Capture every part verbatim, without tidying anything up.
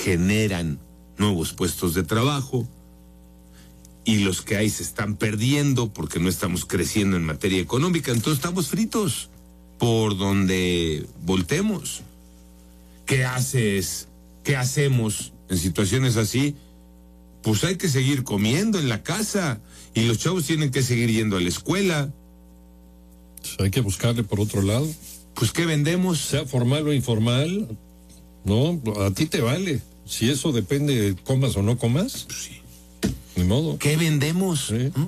generan nuevos puestos de trabajo, y los que hay se están perdiendo porque no estamos creciendo en materia económica. Entonces estamos fritos por donde voltemos. ¿Qué haces? ¿Qué hacemos en situaciones así? Pues hay que seguir comiendo en la casa, y los chavos tienen que seguir yendo a la escuela. Pues hay que buscarle por otro lado. Pues ¿qué vendemos? Sea formal o informal, no, a ti te vale. Si eso depende de comas o no comas, Pues sí. Ni modo. ¿Qué vendemos? Sí. ¿Mm?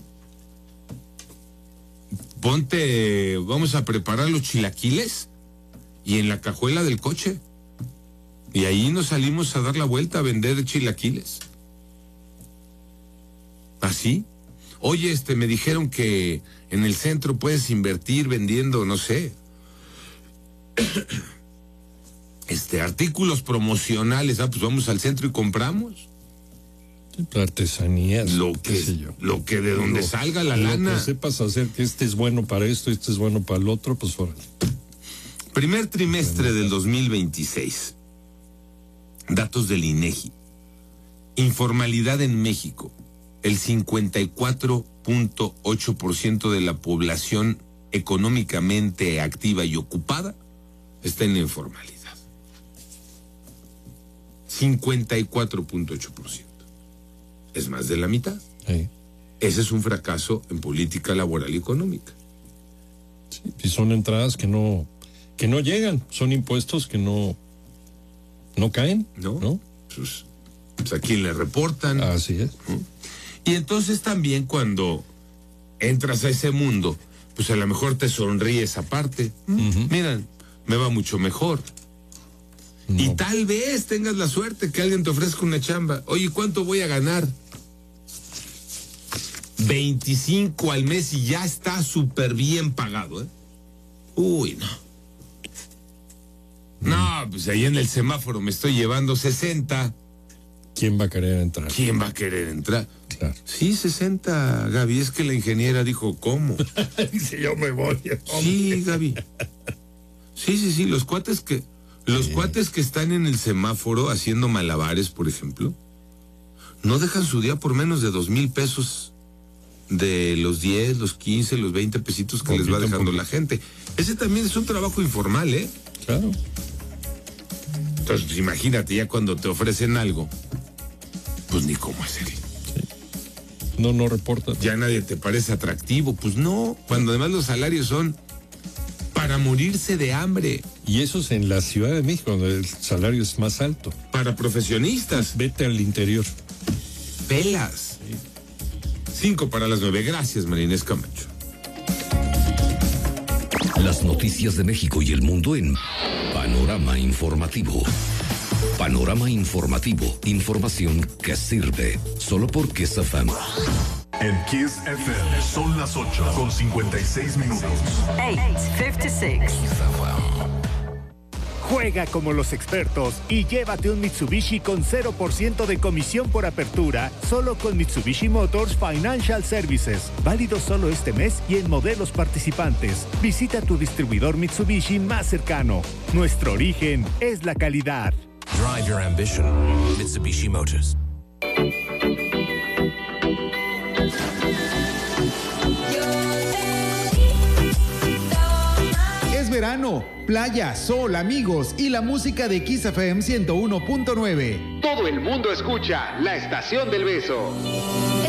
Ponte, vamos a preparar los chilaquiles y en la cajuela del coche. Y ahí nos salimos a dar la vuelta a vender chilaquiles. ¿Así? Oye, este, me dijeron que en el centro puedes invertir vendiendo, no sé, este, artículos promocionales. Ah, pues vamos al centro y compramos. Artesanías, Lo que, sé yo. lo que de donde Lo- salga la lo lana. que sepas hacer, que este es bueno para esto, este es bueno para el otro, pues órale. Primer trimestre del dos mil veintiséis. Datos del INEGI. Informalidad en México. El cincuenta y cuatro punto ocho por ciento de la población económicamente activa y ocupada está en la informalidad. cincuenta y cuatro punto ocho por ciento. Es más de la mitad. Sí. Ese es un fracaso en política laboral y económica. Sí, y son entradas que no, que no llegan, son impuestos que no, no caen, ¿No? ¿no? Pues, pues a quién le reportan. Así es. Y entonces también cuando entras a ese mundo, pues a lo mejor te sonríe esa parte. Ujú. Miren, me va mucho mejor. No. Y tal vez tengas la suerte que alguien te ofrezca una chamba. Oye, ¿cuánto voy a ganar? veinticinco al mes y ya está súper bien pagado, ¿eh? Uy, no. No, pues ahí en el semáforo me estoy llevando sesenta. ¿Quién va a querer entrar? ¿Quién va a querer entrar? Claro. Sí, sesenta, Gaby. Es que la ingeniera dijo, ¿cómo? Dice, yo me voy. Sí, Gaby. Sí, sí, sí. Los cuates que, los Sí. cuates que están en el semáforo haciendo malabares, por ejemplo, no dejan su día por menos de dos mil pesos de los diez, los quince, los veinte pesitos que les va Poquito, dejando poquito. la gente. Ese también es un trabajo informal, ¿eh? Claro. Entonces, pues, imagínate, ya cuando te ofrecen algo, pues ni cómo hacerlo. No, no reporta. Ya nadie te parece atractivo. Pues no, cuando además los salarios son para morirse de hambre, Y eso es en la Ciudad de México, donde el salario es más alto. para profesionistas. Vete al interior. Pelas. Cinco para las nueve. Gracias, Marinés Camacho. Las noticias de México y el mundo en Panorama Informativo. Panorama Informativo. Información que sirve. Solo por Kiss F M. En Kiss F M son las ocho con cincuenta y seis minutos. eight fifty-six. Juega como los expertos y llévate un Mitsubishi con cero por ciento de comisión por apertura, solo con Mitsubishi Motors Financial Services. Válido solo este mes y en modelos participantes. Visita tu distribuidor Mitsubishi más cercano. Nuestro origen es la calidad. Drive your ambition. Mitsubishi Motors. Es verano, playa, sol, amigos y la música de Kiss F M ciento uno punto nueve. Todo el mundo escucha la estación del beso.